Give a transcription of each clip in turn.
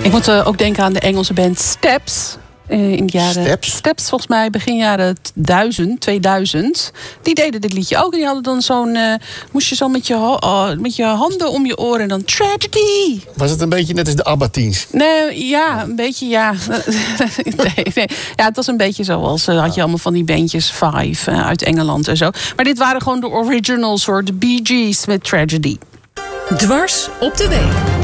Ik moet ook denken aan de Engelse band Steps. In de jaren Steps, volgens mij begin jaren 2000. Die deden dit liedje ook. En die hadden dan zo'n... moest je zo met je handen om je oren en dan tragedy. Was het een beetje net als de ABBA-teens? Nee, ja, een beetje, ja. nee. Ja, het was een beetje zoals... had je allemaal van die bandjes Five uit Engeland en zo. Maar dit waren gewoon de originals, hoor. De Bee Gees met Tragedy. Dwars op de week.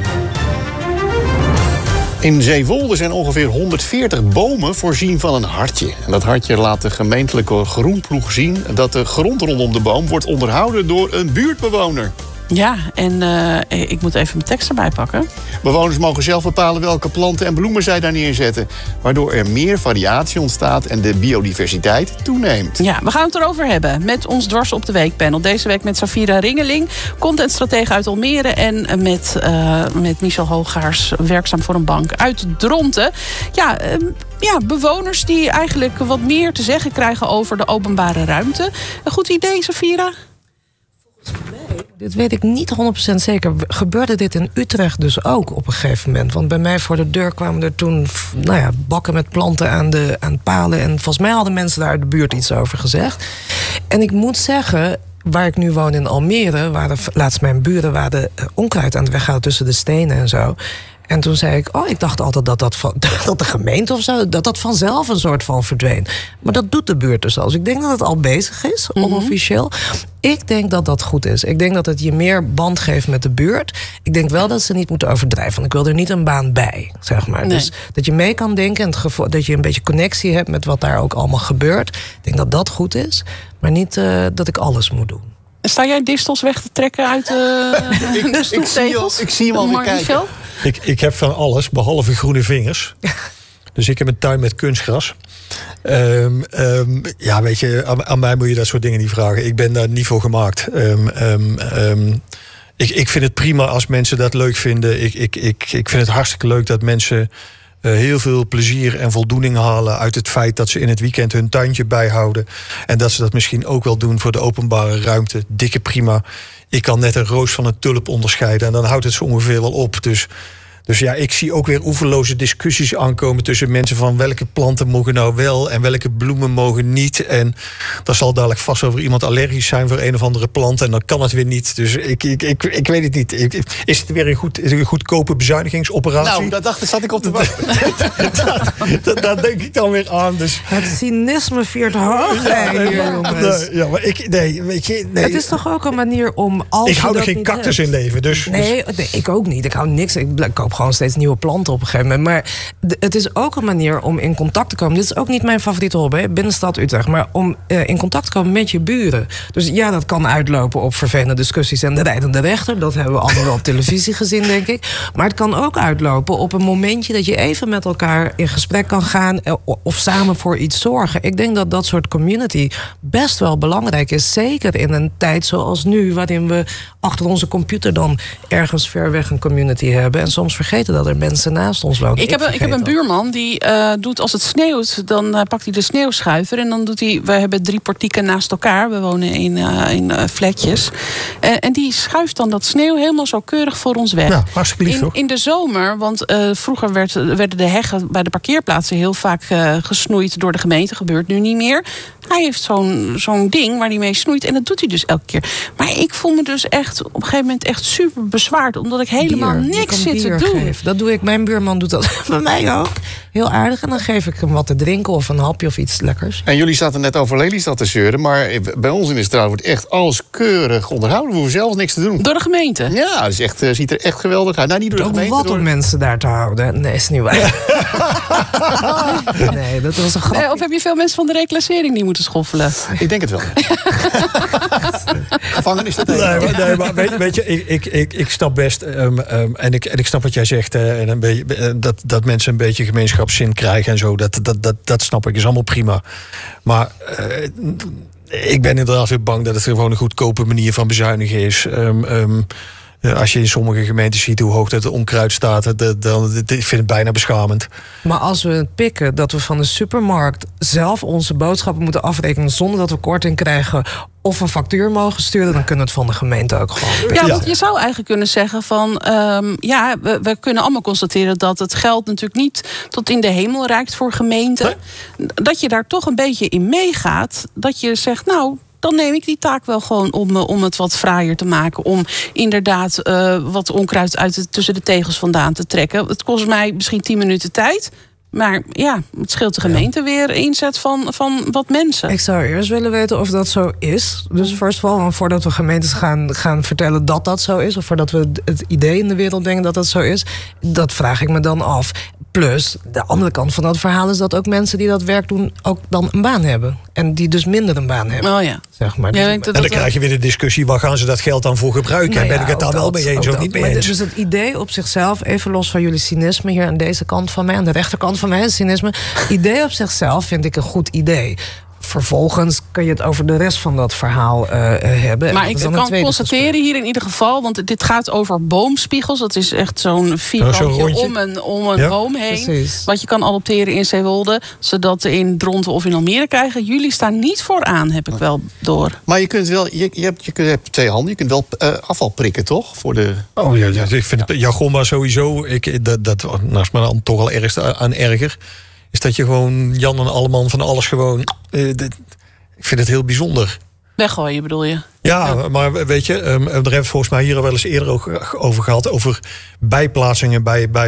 In Zeewolde zijn ongeveer 140 bomen voorzien van een hartje. En dat hartje laat de gemeentelijke groenploeg zien dat de grond rondom de boom wordt onderhouden door een buurtbewoner. Ja, en ik moet even mijn tekst erbij pakken. Bewoners mogen zelf bepalen welke planten en bloemen zij daar neerzetten, waardoor er meer variatie ontstaat en de biodiversiteit toeneemt. Ja, we gaan het erover hebben met ons Dwars op de Week panel. Deze week met Safira Ringeling, contentstratege uit Almere, en met Michel Hoogaars, werkzaam voor een bank uit Dronten. Ja, bewoners die eigenlijk wat meer te zeggen krijgen over de openbare ruimte. Een goed idee, Safira? Dit weet ik niet 100% zeker. Gebeurde dit in Utrecht dus ook op een gegeven moment? Want bij mij voor de deur kwamen er toen bakken met planten aan palen. En volgens mij hadden mensen daar uit de buurt iets over gezegd. En ik moet zeggen, waar ik nu woon in Almere, waren laatst mijn buren waren onkruid aan het weghalen tussen de stenen en zo. En toen zei ik, ik dacht altijd dat de gemeente of zo, dat vanzelf een soort van verdween. Maar dat doet de buurt dus al. Dus ik denk dat het al bezig is, onofficieel. Ik denk dat dat goed is. Ik denk dat het je meer band geeft met de buurt. Ik denk wel dat ze niet moeten overdrijven. Want ik wil er niet een baan bij, zeg maar. Nee. Dus dat je mee kan denken en dat je een beetje connectie hebt met wat daar ook allemaal gebeurt. Ik denk dat dat goed is. Maar niet dat ik alles moet doen. Sta jij distels weg te trekken uit de stoeptegels? Ik zie hem alweer kijken. Ik heb van alles, behalve groene vingers. Dus ik heb een tuin met kunstgras. Ja, weet je, aan mij moet je dat soort dingen niet vragen. Ik ben daar niet voor gemaakt. Ik vind het prima als mensen dat leuk vinden. Ik vind het hartstikke leuk dat mensen heel veel plezier en voldoening halen uit het feit dat ze in het weekend hun tuintje bijhouden. En dat ze dat misschien ook wel doen voor de openbare ruimte. Dikke prima. Ik kan net een roos van een tulp onderscheiden. En dan houdt het zo ongeveer wel op. Dus ja, ik zie ook weer oeverloze discussies aankomen tussen mensen van welke planten mogen nou wel en welke bloemen mogen niet. En daar zal dadelijk vast over iemand allergisch zijn voor een of andere plant en dan kan het weer niet. Dus ik weet het niet. Is het weer een goedkope bezuinigingsoperatie? Nou, dat zat ik op te wachten. Dat denk ik dan weer aan. Dus. Het cynisme viert hoog hier, jongens. Weet je. Het is toch ook een manier om... Ik hou er geen cactus in leven. Dus. Nee, ik ook niet. Ik hou niks. Ik koop gewoon steeds nieuwe planten op een gegeven moment. Maar het is ook een manier om in contact te komen. Dit is ook niet mijn favoriete hobby, binnenstad Utrecht. Maar om in contact te komen met je buren. Dus ja, dat kan uitlopen op vervelende discussies en de rijdende rechter. Dat hebben we allemaal wel op televisie gezien, denk ik. Maar het kan ook uitlopen op een momentje dat je even met elkaar in gesprek kan gaan of samen voor iets zorgen. Ik denk dat dat soort community best wel belangrijk is. Zeker in een tijd zoals nu, waarin we achter onze computer dan ergens ver weg een community hebben. En soms vergeten dat er mensen naast ons wonen. Ik heb een buurman die doet als het sneeuwt, dan pakt hij de sneeuwschuiver en dan doet hij. We hebben 3 portieken naast elkaar. We wonen in flatjes. En die schuift dan dat sneeuw helemaal zo keurig voor ons weg. Ja, hartstikke lief, toch? In de zomer, want vroeger werden de heggen bij de parkeerplaatsen heel vaak gesnoeid door de gemeente. Gebeurt nu niet meer. Hij heeft zo'n ding waar hij mee snoeit en dat doet hij dus elke keer. Maar ik voel me dus echt op een gegeven moment echt super bezwaard, omdat ik helemaal niks zit te doen. Geven. Dat doe ik. Mijn buurman doet dat bij mij ook. Heel aardig. En dan geef ik hem wat te drinken of een hapje of iets lekkers. En jullie zaten net over Lelystad te zeuren, maar bij ons in de straat wordt echt alles keurig onderhouden. We hoeven zelfs niks te doen. Door de gemeente? Ja, het is echt, ziet er echt geweldig uit. Nou, niet door de gemeente. Wat om mensen daar te houden? Nee, is niet waar. Nee, dat was een grap. Of heb je veel mensen van de reclassering die moeten schoffelen? Ik denk het wel. Gevangenis dat nee, maar weet je, ik snap best en ik snap wat jij zegt en een beetje, dat mensen een beetje gemeenschapszin krijgen en zo. Dat snap ik, is allemaal prima. Maar ik ben inderdaad weer bang dat het gewoon een goedkope manier van bezuinigen is. Als je in sommige gemeentes ziet hoe hoog dat onkruid staat, dan ik vind het bijna beschamend. Maar als we het pikken dat we van de supermarkt zelf onze boodschappen moeten afrekenen zonder dat we korting krijgen of een factuur mogen sturen, dan kunnen we het van de gemeente ook gewoon. Ja, want je zou eigenlijk kunnen zeggen van we kunnen allemaal constateren dat het geld natuurlijk niet tot in de hemel reikt voor gemeenten. Dat je daar toch een beetje in meegaat. Dat je zegt, nou, dan neem ik die taak wel gewoon om het wat fraaier te maken. Om inderdaad wat onkruid tussen de tegels vandaan te trekken. Het kost mij misschien 10 minuten tijd. Maar ja, het scheelt de gemeente weer inzet van wat mensen. Ik zou eerst willen weten of dat zo is. Dus first of all, voordat we gemeentes gaan vertellen dat dat zo is, of voordat we het idee in de wereld brengen dat dat zo is, dat vraag ik me dan af. Plus, de andere kant van dat verhaal is dat ook mensen die dat werk doen ook dan een baan hebben. En die dus minder een baan hebben. Oh ja. Zeg maar. Ja, En dan krijg je weer de discussie, waar gaan ze dat geld dan voor gebruiken? Nou ja, ben ik het daar wel mee eens of niet mee eens? Dus het idee op zichzelf, even los van jullie cynisme hier aan deze kant van mij, aan de rechterkant van mij, cynisme. Idee op zichzelf vind ik een goed idee. Vervolgens kun je het over de rest van dat verhaal hebben. Maar ik kan constateren hier in ieder geval, want dit gaat over boomspiegels. Dat is echt zo'n vierkantje om een boom heen. Precies. Wat je kan adopteren in Zeewolde, zodat in Dronten of in Almere krijgen. Jullie staan niet vooraan, heb ik wel door. Maar je kunt wel, je hebt 2 handen, je kunt wel afval prikken, toch? Voor de... Oh ja, ik vind het jargon maar sowieso. Dat naast me dan toch al ergst aan erger. Is dat je gewoon Jan en Alleman van alles gewoon... ik vind het heel bijzonder. Weggooien bedoel je? Ja, maar weet je, daar hebben we het volgens mij hier al wel eens eerder over gehad. Over bijplaatsingen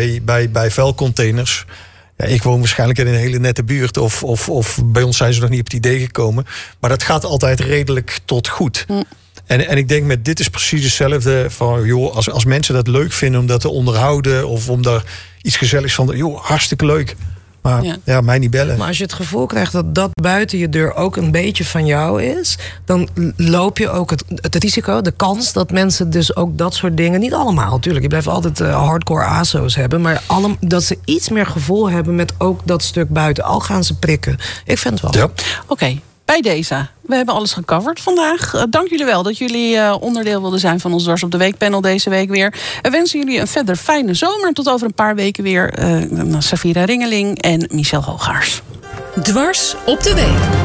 bij vuilcontainers. Ja, ik woon waarschijnlijk in een hele nette buurt. Of bij ons zijn ze nog niet op het idee gekomen. Maar dat gaat altijd redelijk tot goed. En ik denk met dit is precies hetzelfde. Van, joh, als mensen dat leuk vinden om dat te onderhouden, of om daar iets gezelligs van... joh, hartstikke leuk. Maar ja, mij niet bellen. Maar als je het gevoel krijgt dat dat buiten je deur ook een beetje van jou is, dan loop je ook het risico, de kans dat mensen dus ook dat soort dingen, niet allemaal natuurlijk, je blijft altijd hardcore ASO's hebben, maar dat ze iets meer gevoel hebben met ook dat stuk buiten, al gaan ze prikken. Ik vind het wel. Ja. Oké. Bij deze. We hebben alles gecoverd vandaag. Dank jullie wel dat jullie onderdeel wilden zijn van ons Dwars op de Week panel deze week weer. We wensen jullie een verder fijne zomer. Tot over een paar weken weer Safira Ringeling en Michel Hoogaars. Dwars op de Week.